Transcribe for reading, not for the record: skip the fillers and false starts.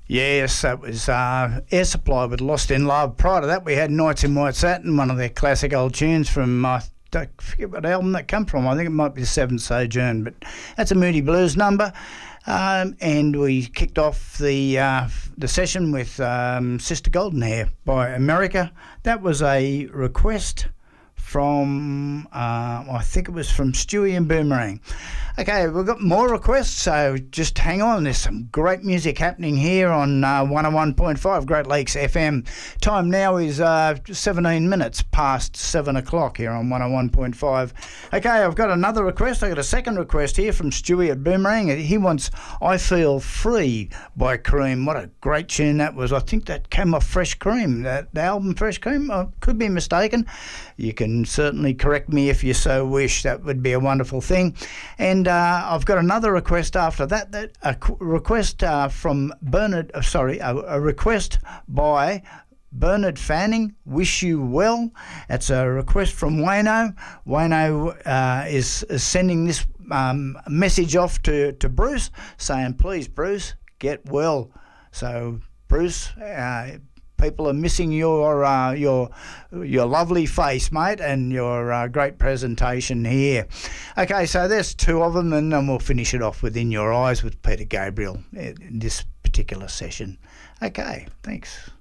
Yes, that was Air Supply with Lost in Love. Prior to that, we had Nights in White Satin, one of their classic old tunes from, I forget what album that come from. I think it might be Seventh Sojourn, but that's a Moody Blues number. And we kicked off the session with Sister Golden Hair by America. That was a request from, I think it was from Stewie and Boomerang. Okay, we've got more requests, so just hang on. There's some great music happening here on 101.5 Great Lakes FM. Time now is 17 minutes past 7 o'clock here on 101.5. Okay, I've got another request. I've got a second request here from Stewie at Boomerang. He wants I Feel Free by Cream. What a great tune that was. I think that came off Fresh Cream, the album Fresh Cream. I could be mistaken. You can certainly correct me if you so wish. That would be a wonderful thing. And I've got another request after that. A request from Bernard. A request by Bernard Fanning. Wish you well. It's a request from Wayno. Wayno is sending this message off to Bruce, saying, "Please, Bruce, get well." So, Bruce. People are missing your lovely face, mate, and your great presentation here. Okay, so there's two of them, and then we'll finish it off with In Your Eyes with Peter Gabriel in this particular session. Okay, thanks.